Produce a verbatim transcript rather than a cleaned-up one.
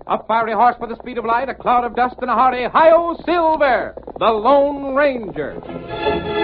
A fiery horse with the speed of light, a cloud of dust, and a hearty Hi-Yo Silver, the Lone Ranger.